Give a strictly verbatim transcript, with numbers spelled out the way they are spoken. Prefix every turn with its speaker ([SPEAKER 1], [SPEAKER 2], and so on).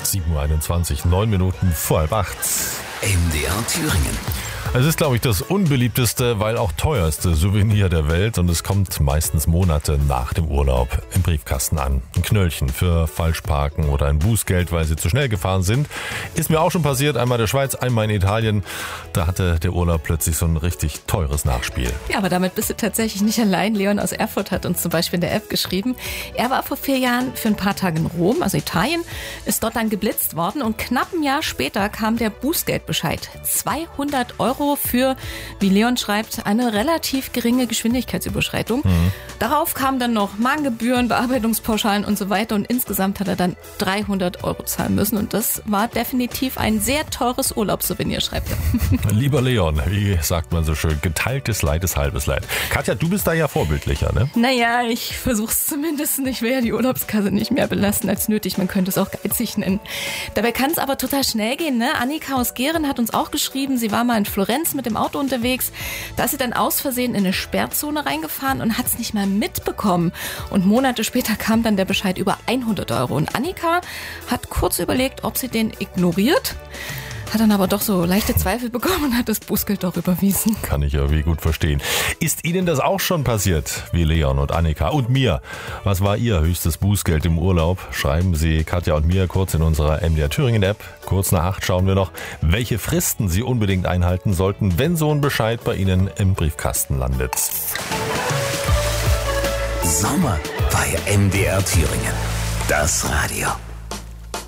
[SPEAKER 1] sieben Uhr einundzwanzig, neun Minuten vor halb acht.
[SPEAKER 2] M D R Thüringen.
[SPEAKER 1] Es ist, glaube ich, das unbeliebteste, weil auch teuerste Souvenir der Welt und es kommt meistens Monate nach dem Urlaub im Briefkasten an. Ein Knöllchen für Falschparken oder ein Bußgeld, weil sie zu schnell gefahren sind. Ist mir auch schon passiert, einmal in der Schweiz, einmal in Italien. Da hatte der Urlaub plötzlich so ein richtig teures Nachspiel.
[SPEAKER 3] Ja, aber damit bist du tatsächlich nicht allein. Leon aus Erfurt hat uns zum Beispiel in der App geschrieben. Er war vor vier Jahren für ein paar Tage in Rom, also Italien, ist dort dann geblitzt worden und knapp ein Jahr später kam der Bußgeldbescheid. zweihundert Euro für, wie Leon schreibt, eine relativ geringe Geschwindigkeitsüberschreitung. Mhm. Darauf kamen dann noch Mahngebühren, Bearbeitungspauschalen und so weiter und insgesamt hat er dann dreihundert Euro zahlen müssen und das war definitiv ein sehr teures Urlaubssouvenir, schreibt er.
[SPEAKER 1] Lieber Leon, wie sagt man so schön, geteiltes Leid ist halbes Leid. Katja, du bist da ja vorbildlicher, ne?
[SPEAKER 3] Naja, ich versuch's zumindest. Ich will ja die Urlaubskasse nicht mehr belasten als nötig. Man könnte es auch geizig nennen. Dabei kann es aber total schnell gehen, ne? Annika aus Gehren hat uns auch geschrieben, sie war mal in Florenz mit dem Auto unterwegs. Da ist sie dann aus Versehen in eine Sperrzone reingefahren und hat es nicht mal mitbekommen. Und Monate später kam dann der Bescheid über hundert Euro. Und Annika hat kurz überlegt, ob sie den ignoriert. Hat dann aber doch so leichte Zweifel bekommen und hat das Bußgeld doch überwiesen.
[SPEAKER 1] Kann ich irgendwie gut verstehen. Ist Ihnen das auch schon passiert, wie Leon und Annika und mir? Was war Ihr höchstes Bußgeld im Urlaub? Schreiben Sie Katja und mir kurz in unserer M D R Thüringen App. Kurz nach acht schauen wir noch, welche Fristen Sie unbedingt einhalten sollten, wenn so ein Bescheid bei Ihnen im Briefkasten landet.
[SPEAKER 2] Sommer bei M D R Thüringen. Das Radio.